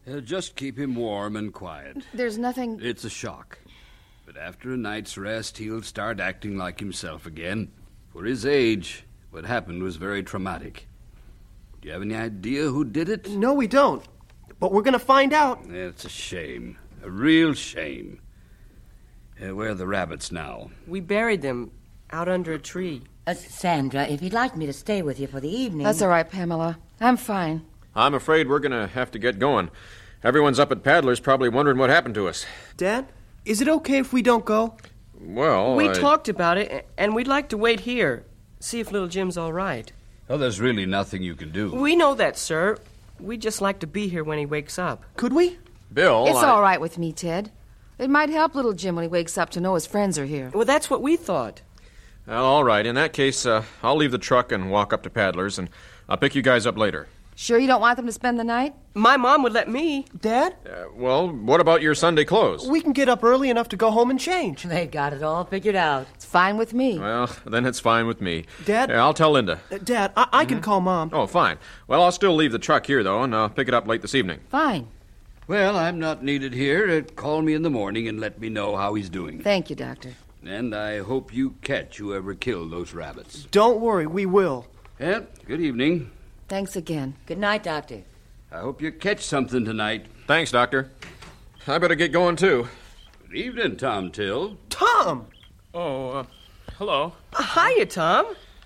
Just keep him warm and quiet. There's nothing... It's a shock. But after a night's rest, he'll start acting like himself again. For his age, what happened was very traumatic. Do you have any idea who did it? No, we don't. But we're going to find out. It's a shame. A real shame. Where are the rabbits now? We buried them out under a tree. Sandra, if you'd like me to stay with you for the evening... That's all right, Pamela. I'm fine. I'm afraid we're going to have to get going. Everyone's up at Paddler's probably wondering what happened to us. Dad, is it okay if we don't go? Well, We talked about it, and we'd like to wait here, see if little Jim's all right. Oh, there's really nothing you can do. We know that, sir. We'd just like to be here when he wakes up. Could we? Bill, It's all right with me, Ted. It might help little Jim when he wakes up to know his friends are here. Well, that's what we thought. Well, all right. In that case, I'll leave the truck and walk up to Paddler's, and I'll pick you guys up later. Sure you don't want them to spend the night? My mom would let me. Dad, Well, what about your Sunday clothes? we can get up early enough to go home and change. They got it all figured out. It's fine with me. Well, then it's fine with me. Dad? I'll tell Linda. Dad, I can call Mom. Oh, fine. Well, I'll still leave the truck here, though, and I'll pick it up late this evening. Fine. Well, I'm not needed here. Call me in the morning and let me know how he's doing. Thank you, Doctor. And I hope you catch whoever killed those rabbits. Don't worry, we will. Yeah, good evening. Thanks again. Good night, Doctor. I hope you catch something tonight. Thanks, Doctor. I better get going, too. Good evening, Tom Till. Tom! Oh, hello. Hiya, Tom.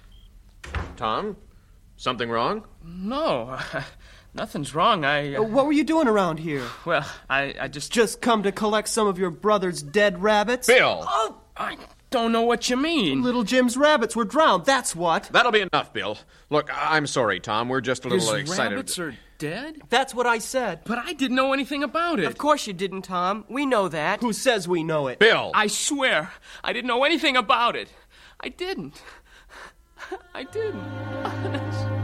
Tom? Something wrong? No, nothing's wrong. What were you doing around here? Well, I just... Just come to collect some of your brother's dead rabbits? Bill! Oh, I don't know what you mean. Little Jim's rabbits were drowned, that's what. That'll be enough, Bill. Look, I'm sorry, Tom. We're just a little His excited. rabbits are dead? That's what I said. But I didn't know anything about it. Of course you didn't, Tom. We know that. Who says we know it? Bill! I swear, I didn't know anything about it. I didn't. I didn't. Honest.